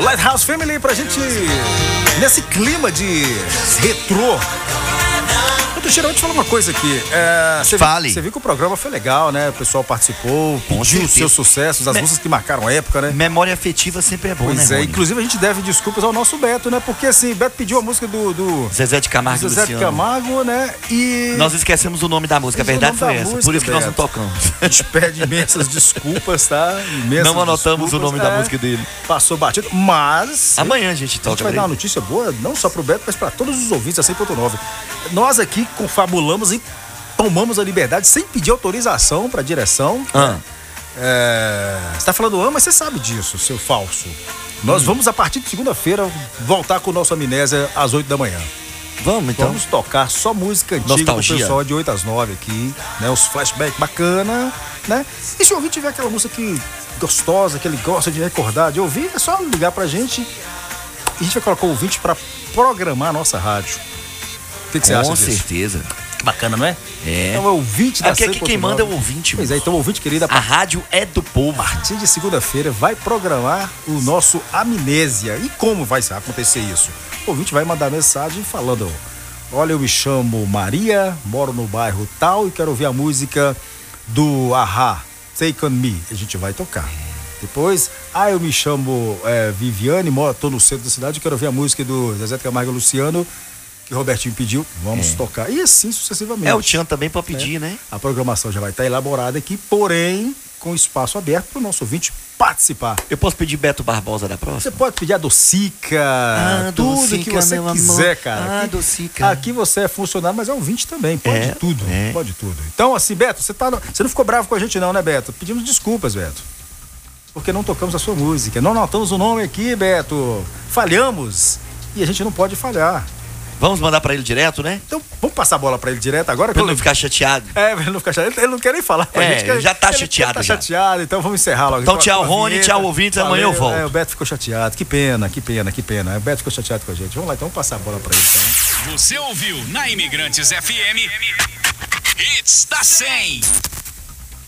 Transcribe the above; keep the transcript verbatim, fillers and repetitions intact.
Lighthouse Family pra gente, nesse clima de retrô. Eu Teixeira, vou te falar uma coisa aqui. É, você Fale. Viu, você viu que o programa foi legal, né? O pessoal participou, pediu os seus sucessos, as Me... músicas que marcaram a época, né? Memória afetiva sempre é boa, pois né, é, Rony? inclusive a gente deve desculpas ao nosso Beto, né? Porque assim, Beto pediu a música do... do Zezé de Camargo Zezé de Camargo, né? E... nós esquecemos o nome da música, a verdade foi essa. Música, por isso que Beto. Nós não tocamos. A gente pede imensas desculpas, tá? Imensas não anotamos desculpas, o nome é, da música dele. Passou batido, mas... amanhã a gente toca. A gente vai dar uma notícia boa, não só pro Beto, mas pra todos os ouvintes da cem ponto nove. Nós aqui confabulamos e tomamos a liberdade sem pedir autorização pra direção. Ah. É, você tá falando ah, mas você sabe disso, seu falso. Nós hum. vamos, a partir de segunda-feira, voltar com o nosso Amnésia às oito da manhã. Vamos, então. Vamos tocar só música antiga Nostalgia. pro pessoal de oito às nove aqui, né? Os flashbacks bacana, né? E se o ouvinte tiver aquela música que, gostosa, que ele gosta de recordar, de ouvir, é só ligar pra gente e a gente vai colocar o ouvinte pra programar a nossa rádio. O que, que você acha disso? Com certeza. Bacana, não é? É. Então é o ouvinte da Aqui, aqui quem manda é o ouvinte. Pois é, então o ouvinte querido, a rádio é do povo. A partir de segunda-feira vai programar o nosso Amnésia. E como vai acontecer isso? O ouvinte vai mandar mensagem falando: olha, eu me chamo Maria, moro no bairro tal e quero ouvir a música do A-ha, Take On Me. A gente vai tocar. Depois, ah, eu me chamo é, Viviane, moro, tô no centro da cidade e quero ouvir a música do Zezé de Camargo e Luciano, que o Robertinho pediu, vamos é. tocar. E assim sucessivamente. É, o Tian também pode pedir, é. né? A programação já vai estar elaborada aqui, porém, com espaço aberto para o nosso ouvinte participar. Eu posso pedir Beto Barbosa da próxima? Você pode pedir a Docica, ah, tudo Docica, que você quiser, amor. cara. Ah, aqui, Docica. Aqui você é funcionário, mas é ouvinte também, pode é, tudo, é. pode tudo. Então, assim, Beto, você, tá no... você não ficou bravo com a gente não, né, Beto? Pedimos desculpas, Beto, porque não tocamos a sua música, não notamos o nome aqui, Beto. Falhamos e a gente não pode falhar. Vamos mandar pra ele direto, né? Então, vamos passar a bola pra ele direto agora? Pra ele não ficar chateado. É, pra ele não ficar chateado. Ele não quer nem falar pra é, gente. Ele já tá ele chateado. Tá já. chateado, então vamos encerrar logo. Então, tchau, Rony, tchau, ouvintes. Valeu, amanhã eu volto. É, o Beto ficou chateado. Que pena, que pena, que pena. O Beto ficou chateado com a gente. Vamos lá, então, vamos passar a bola pra ele, então. Você ouviu na Imigrantes F M Hits da cem.